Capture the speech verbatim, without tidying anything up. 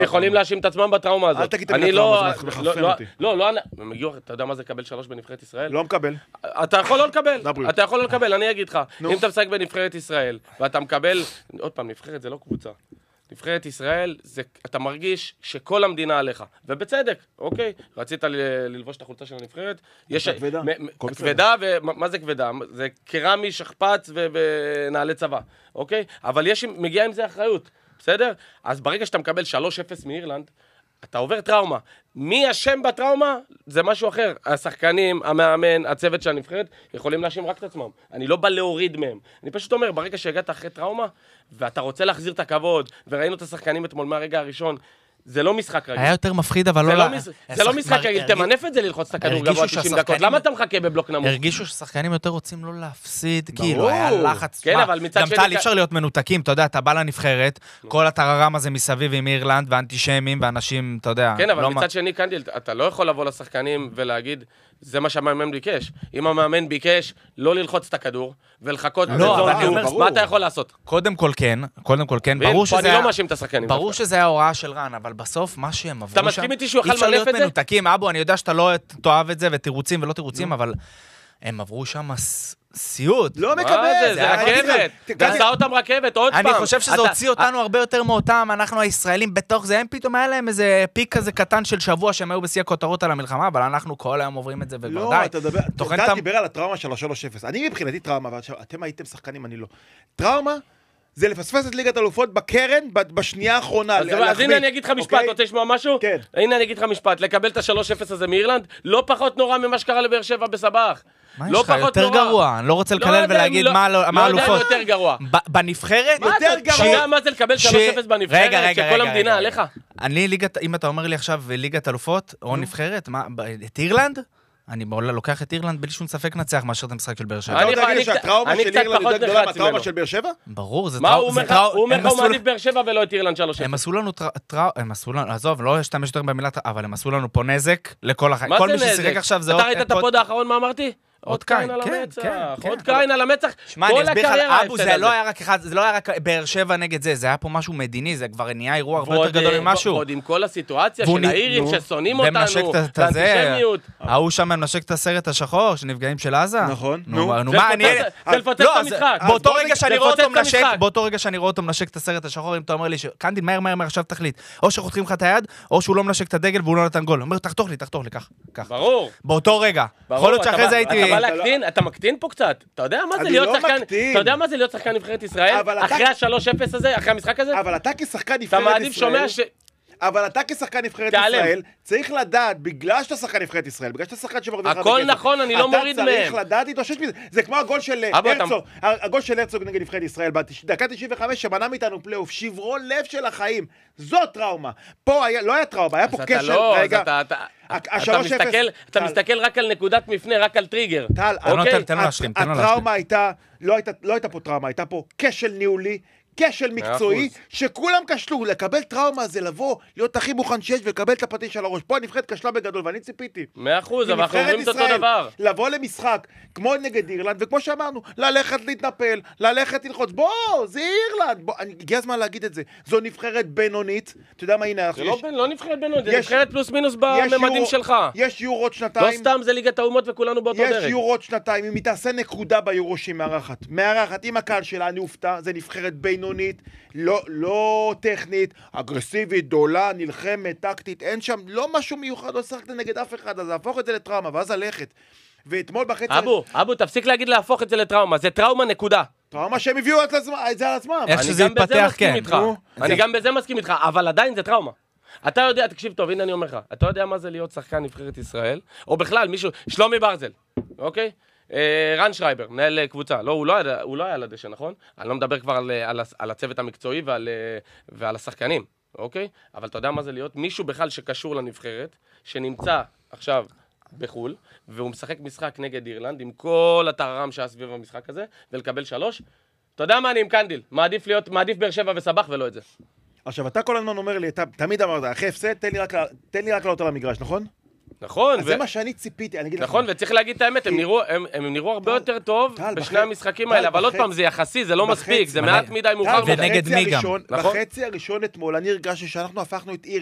יכולים להאשים את עצמם בטראומה הזאת. אל תגיד את הטראומה, זה מחרפן אותי. לא, לא, לא, אתה יודע מה זה לקבל שלוש בנבחרת ישראל? לא מקבל. אתה יכול לא לקבל, אתה יכול לא לקבל, אני אגיד לך. אם אתה משחק בנבחרת ישראל, ואתה מקבל, עוד פעם, נבחרת זה לא קבוצה. נבחרת ישראל, זה, אתה מרגיש שכל המדינה עליך, ובצדק, אוקיי? רצית ל, ללבוש את החולצה של הנבחרת? יש כבדה. כבדה, ומה זה כבדה? זה קרמי, שכפ"ץ ו, ונעלי צבא, אוקיי? אבל יש, מגיע עם זה אחריות, בסדר? אז ברגע שאתה מקבל שלוש אפס מאירלנד, אתה עובר טראומה. מי אשם בטראומה? זה משהו אחר. השחקנים, המאמן, הצוות של הנבחרת, יכולים להאשים רק את עצמם. אני לא בא להוריד מהם. אני פשוט אומר, ברגע שהגעת אחרי טראומה, ואתה רוצה להחזיר את הכבוד, וראינו את השחקנים אתמול מהרגע הראשון, זה לא משחק רגיל. היה יותר מפחיד, אבל לא... זה לא משחק רגיל, תמנף את זה ללחוץ את הכדור גבוה תשעים דקות. למה אתה מחכה בבלוק נמוך? הרגישו ששחקנים יותר רוצים לא להפסיד, כאילו, היה לחץ. כן, אבל מצד שני... גם טל, אי אפשר להיות מנותקים, אתה יודע, אתה בא לנבחרת, כל הטררם הזה מסביב עם אירלנד, ואנטישמים, ואנשים, אתה יודע... כן, אבל מצד שני, קנדיל, אתה לא יכול לבוא לשחקנים ולהגיד, זה מה שהמאמן ביקש. אם המאמן ביקש לא ללחוץ את הכדור ולחכות, מה אתה יכול לעשות? קודם כל כן, קודם כל כן, ברור שזה אני לא מאשים את השחקנים. ברור שזה היה הוראה של רן, אבל בסוף מה שהם עברו שם... אתה מסכים איתי שהוא יוכל מנף את זה? מנותקים, אבו, אני יודע שאתה לא תאהב את זה, ותירוצים ולא תירוצים, אבל הם עברו שם סיוט. לא מקבל. זה רכבת. גזע אותם רכבת, עוד פעם. אני חושב שזה הוציא אותנו הרבה יותר מאותם, אנחנו הישראלים בתוך זה, הם פתאום היה להם איזה פיק כזה קטן של שבוע שהם היו בשיא הכותרות על המלחמה, אבל אנחנו כל היום עוברים את זה וכבר די. לא, אתה דבר, אתה דיבר על הטראומה של ה-שלוש אפס. אני מבחינתי טראומה, ואתם הייתם שחקנים, אני לא. טראומה זה לפספס את ליגת אלופות בקרן בשנייה האחרונה. אז הנה אני אגיד לך משפט, רוצה לשמוע משהו? כן. הנה אני אגיד לך משפט, לקבל את ה-שלוש אפס הזה מאירלנד, לא פחות נורא ממה שקרה לבאר שבע בסבח. מה יש לך? יותר גרוע. אני לא רוצה לקלל ולהגיד מה אלופות. לא יודע יותר גרוע. בנבחרת? יותר גרוע. אתה יודע מה זה לקבל שלוש אפס בנבחרת, שכל המדינה עליך? אני ליגת, אם אתה אומר לי עכשיו ליגת אלופות, או נבחרת, את אירלנד? אני לוקח את אירלנד בלי שום ספק נצח מאשר את המשחק של באר שבע. אתה רוצה להגיד שהטראומה של אירלנד יותר גדולה מהטראומה של באר שבע? ברור, זה טראומה. הוא אומר לך הוא מעדיף באר שבע ולא את אירלנד שלוש אפס. הם עשו לנו טראומה, הם עשו לנו, עזוב, לא אשתמש יותר במילה, אבל הם עשו לנו פה נזק לכל החיים. מה זה נזק? אתה ראית את הפוד האחרון, מה אמרתי? עוד קין על המצח, עוד קין על המצח, כל הקריירה. אבו, זה לא היה רק אחד, זה לא היה רק באר שבע נגד זה, זה היה פה משהו מדיני, זה כבר נהיה אירוע הרבה יותר גדול ממשהו. ועוד עם כל הסיטואציה של האירים ששונאים אותנו, והאנטישמיות. ההוא שם מנשק את הסרט השחור, שנפגעים של עזה. נכון. זה לפוצץ את המשחק. באותו רגע שאני רואה אותו מנשק, באותו רגע שאני רואה אותו מנשק את הסרט השחור, אם אתה אומר לי, קנדיל, מהר מהר מהר עכשיו תחליט, או שחותכים לך את היד, או שהוא לא מנשק את הדגל והוא לא נתן גול. אומר, תחתוך לי, תחתוך לי, כך. ברור. באותו רגע. יכול להיות שאחרי זה הייתי בא להקטין, אתה מקטין פה קצת. אתה יודע מה זה להיות שחקן, אתה יודע מה זה להיות שחקן נבחרת ישראל אחרי ה-שלוש אפס הזה, אחרי המשחק הזה? אבל אתה כשחקן נבחרת ישראל, אתה מעדיף שומע ש... אבל אתה כשחקן נבחרת ישראל, צריך לדעת, בגלל שאתה שחקן נבחרת ישראל, בגלל שאתה שחקן שמרוויח לך הכל נכון, אני לא מוריד מהם. אתה צריך לדעת להתאושש מזה. זה כמו הגול של הרצוג, הגול של הרצוג נגד נבחרת ישראל, בדקה תשעים וחמש שמנע מאיתנו פלייאוף, שברון לב של החיים. זו טראומה. פה לא היה טראומה, היה פה קשר, רגע. אתה מסתכל רק על נקודת מפנה, רק על טריגר. טל, הטראומה הייתה, לא הייתה פה טראומה, הייתה פה כשל ניהולי, כשל מקצועי, שכולם כשלו. לקבל טראומה זה לבוא, להיות הכי מוכן שיש ולקבל את הפטיש על הראש. פה הנבחרת כשלה בגדול, ואני ציפיתי. מאה אחוז, אבל אנחנו אומרים את אותו דבר. לבוא למשחק, כמו נגד אירלנד, וכמו שאמרנו, ללכת להתנפל, ללכת ללחוץ. בוא, זה אירלנד. הגיע הזמן להגיד את זה. זו נבחרת בינונית. אתה יודע מה, הנה, זה לא נבחרת בינונית, זה נבחרת פלוס מינוס בממדים שלך. יש יורות שנתיים. לא סתם זה ליגת האומות וכולנו באותו דרג. יש יורות שנתיים, אם היא תעשה נקודה ביורו שהיא מארחת. מארחת, עם הקהל שלה, אני אופתע, זה נבחרת בינונית, לא, לא טכנית, אגרסיבית, דולה, נלחמת, טקטית, אין שם, לא משהו מיוחד, לא שחקת נגד אף אחד, אז להפוך את זה לטראומה, ואז ללכת. ואתמול בחצי... אבו, אבו, תפסיק להגיד להפוך את זה לטראומה, זה טראומה נקודה. טראומה שהם הביאו את זה על עצמם. איך שזה יתפתח, כן. אני גם בזה מסכים איתך, אבל עדיין זה טראומה. אתה יודע, תקשיב טוב, הנה אני אומר לך, אתה יודע מה זה להיות שחקן נבחרת ישראל, או בכלל מישהו, שלומי ברזל, אוקיי? רן שרייבר, מנהל קבוצה, לא, הוא לא היה, הוא לא היה על הדשא, נכון? אני לא מדבר כבר על, על, על הצוות המקצועי ועל, ועל השחקנים, אוקיי? אבל אתה יודע מה זה להיות? מישהו בכלל שקשור לנבחרת, שנמצא עכשיו בחול, והוא משחק משחק נגד אירלנד, עם כל הטררם שהיה סביב המשחק הזה, ולקבל שלוש. אתה יודע מה אני עם קנדיל? מעדיף להיות, מעדיף באר שבע וסבח ולא את זה. עכשיו, אתה כל הזמן אומר לי, אתה תמיד אמרת, אחרי הפסד, תן לי רק, תן לי רק לעלות על המגרש, נכון? נכון. אז זה מה שאני ציפיתי, אני אגיד לך. נכון, וצריך להגיד את האמת, הם נראו הרבה יותר טוב בשני המשחקים האלה, אבל עוד פעם, זה יחסי, זה לא מספיק, זה מעט מדי מאוחר. ונגד מי גם. בחצי הראשון אתמול, אני הרגשתי שאנחנו הפכנו את עיר